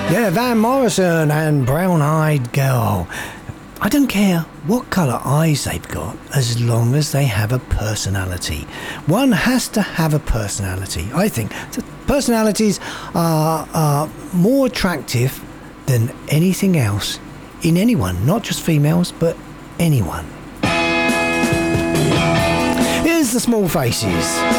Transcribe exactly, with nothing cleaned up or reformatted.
Yeah, Van Morrison and Brown Eyed Girl. I don't care what colour eyes they've got, as long as they have a personality. One has to have a personality, I think. So personalities are, are more attractive than anything else in anyone, not just females, but anyone. Here's the Small Faces.